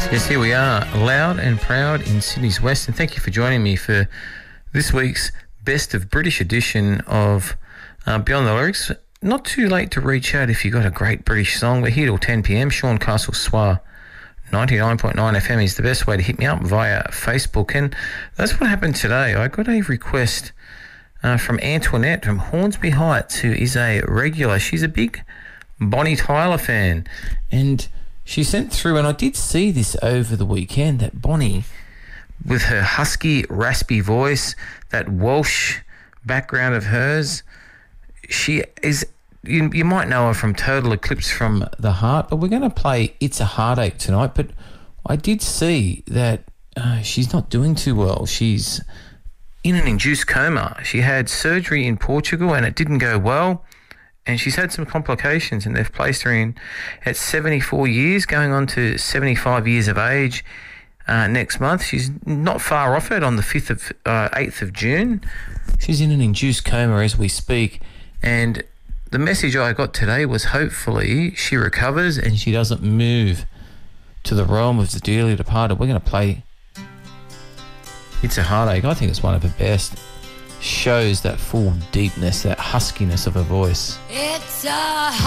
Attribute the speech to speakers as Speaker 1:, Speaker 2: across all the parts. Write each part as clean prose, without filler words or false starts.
Speaker 1: Yes, here we are, loud and proud in Sydney's West, and thank you for joining me for this week's Best of British edition of Beyond the Lyrics. Not too late to reach out if you've got a great British song. We're here till 10 p.m. Sean Castle Soir, 99.9 FM is the best way to hit me up via Facebook. And that's what happened today. I got a request from Antoinette from Hornsby Heights, who is a regular. She's a big Bonnie Tyler fan. And she sent through, and I did see this over the weekend, that Bonnie, with her husky, raspy voice, that Welsh background of hers, she is, you might know her from Total Eclipse from the Heart, but we're going to play It's a Heartache tonight. But I did see that she's not doing too well. She's in an induced coma. She had surgery in Portugal and it didn't go well. And she's had some complications, and they've placed her in at 74 years, going on to 75 years of age next month. She's not far off it on the 8th of June. She's in an induced coma as we speak. And the message I got today was hopefully she recovers and she doesn't move to the realm of the dearly departed. We're going to play It's a Heartache. I think it's one of her best. Shows that full deepness, that huskiness of her voice.
Speaker 2: It's a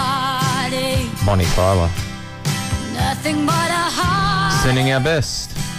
Speaker 2: heartache,
Speaker 1: Bonnie Tyler.
Speaker 2: nothing but a heart.
Speaker 1: Sending our best.